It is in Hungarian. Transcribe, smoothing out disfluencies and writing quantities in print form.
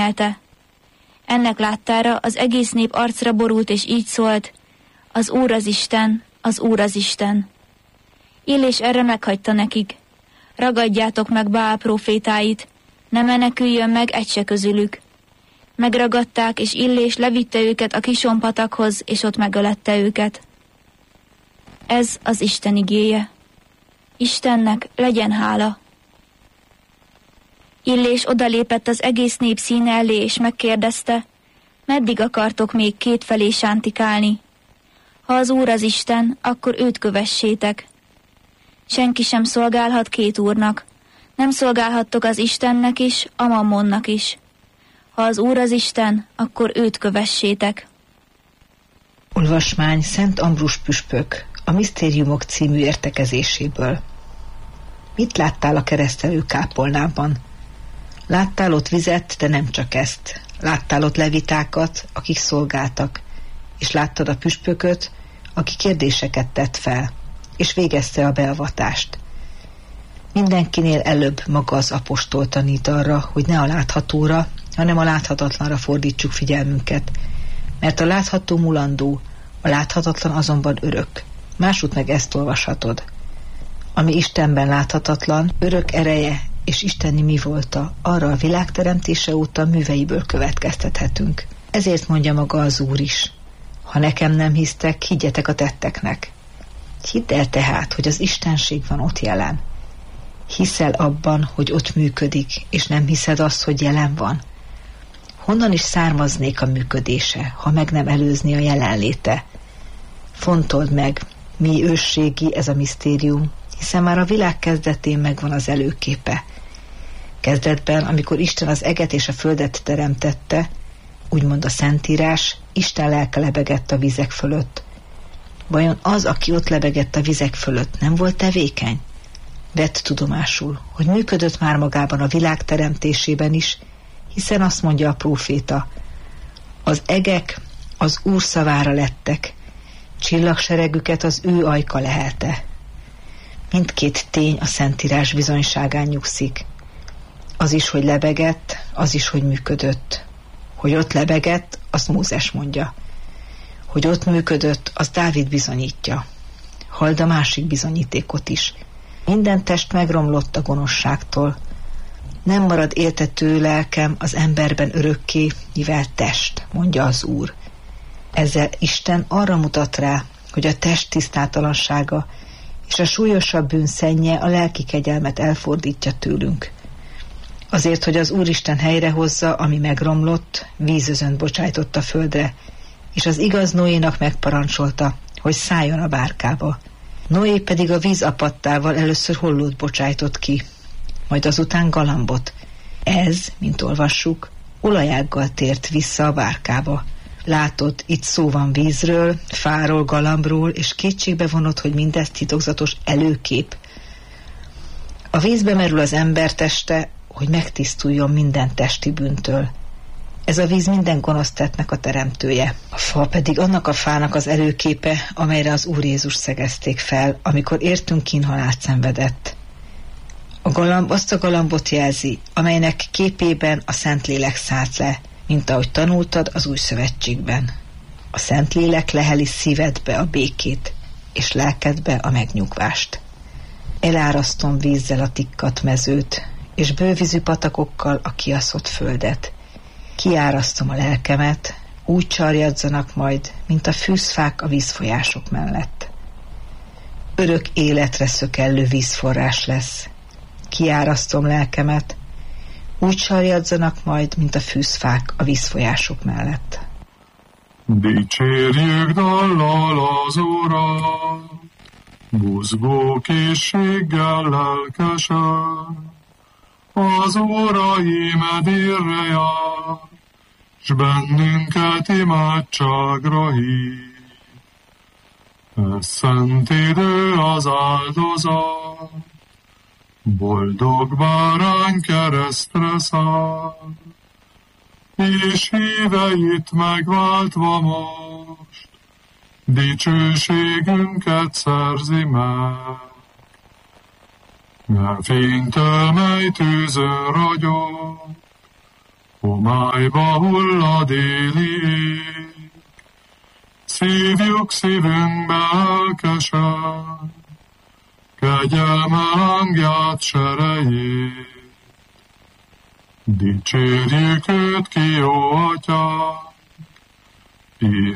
vezényelte. Ennek láttára az egész nép arcra borult, és így szólt: az Úr az Isten, az Úr az Isten. Illés erre meghagyta nekik: ragadjátok meg Baál prófétáit, ne meneküljön meg egy se közülük. Megragadták, és Illés levitte őket a Kison patakhoz, és ott megölette őket. Ez az Isten igéje. Istennek legyen hála. Illés odalépett az egész nép színe elé, és megkérdezte: meddig akartok még kétfelé sántikálni? Ha az Úr az Isten, akkor őt kövessétek. Senki sem szolgálhat két úrnak. Nem szolgálhattok az Istennek is, a Mammonnak is. Ha az Úr az Isten, akkor őt kövessétek. Olvasmány Szent Ambrus püspök a Misztériumok című értekezéséből. Mit láttál a keresztelő kápolnában? Láttál ott vizet, de nem csak ezt. Láttál ott levitákat, akik szolgáltak, és láttad a püspököt, aki kérdéseket tett fel, és végezte a beavatást. Mindenkinél előbb maga az apostol tanít arra, hogy ne a láthatóra, hanem a láthatatlanra fordítsuk figyelmünket, mert a látható mulandó, a láthatatlan azonban örök. Másút meg ezt olvashatod: ami Istenben láthatatlan, örök ereje és isteni mi volta, arra a világ teremtése óta műveiből következtethetünk. Ezért mondja maga az Úr is: ha nekem nem hisztek, higgyetek a tetteknek. Hidd el tehát, hogy az istenség van ott jelen. Hiszel abban, hogy ott működik, és nem hiszed azt, hogy jelen van? Honnan is származnék a működése, ha meg nem előzni a jelenléte? Fontold meg, mi ősségi ez a misztérium, hiszen már a világ kezdetén megvan az előképe. Kezdetben, amikor Isten az eget és a földet teremtette, úgymond a Szentírás, Isten lelke lebegett a vizek fölött. Vajon az, aki ott lebegett a vizek fölött, nem volt tevékeny? Vett tudomásul, hogy működött már magában a világ teremtésében is, hiszen azt mondja a próféta: az egek az Úr szavára lettek, csillagseregüket az ő ajka lehelte. Mindkét tény a Szentírás bizonyságán nyugszik. Az is, hogy lebegett, az is, hogy működött. Hogy ott lebegett, azt Mózes mondja. Hogy ott működött, az Dávid bizonyítja. Halld a másik bizonyítékot is. Minden test megromlott a gonoszságtól. Nem marad éltető lelkem az emberben örökké, mivel test, mondja az Úr. Ezzel Isten arra mutat rá, hogy a test tisztátalansága és a súlyosabb bűn szennye a lelki kegyelmet elfordítja tőlünk. Azért, hogy az Úristen helyrehozza, ami megromlott, vízözönt bocsájtott a földre, és az igaz Noénak megparancsolta, hogy szálljon a bárkába. Noé pedig a víz apattával először hollót bocsájtott ki, majd azután galambot. Ez, mint olvassuk, olajággal tért vissza a bárkába. Látod, itt szó van vízről, fáról, galambról, és kétségbe vonod, hogy mindez titokzatos előkép. A vízbe merül az ember teste, hogy megtisztuljon minden testi bűntől. Ez a víz minden gonosz tettnek a teremtője. A fa pedig annak a fának az előképe, amelyre az Úr Jézus szegezték fel, amikor értünk kínhalált szenvedett. A galamb azt a galambot jelzi, amelynek képében a Szentlélek szállt le, mint ahogy tanultad az Új Szövetségben. A Szentlélek leheli szívedbe a békét, és lelkedbe a megnyugvást. Elárasztom vízzel a tikkat mezőt, és bővízű patakokkal a kiaszott földet. Kiárasztom a lelkemet, úgy csarjadzanak majd, mint a fűzfák a vízfolyások mellett. Örök életre szökellő vízforrás lesz. Kiárasztom lelkemet, úgy sarjadzanak majd, mint a fűzfák a vízfolyások mellett. Dicsérjük dallal az Urat, buzgó készséggel lelkesen, az órai medírre jár, s bennünket imádságra hív. Ez szent idő az áldozat, boldog bárány keresztre száll, és híveit megváltva most, dicsőségünket szerzi meg. Mert fénytől, mely tűzön ragyog, homályba hull déli ég. Szívjuk szívünkbe lelkesen, kegyelme hangját serejét. Dicsérjük őt ki, jó atyát,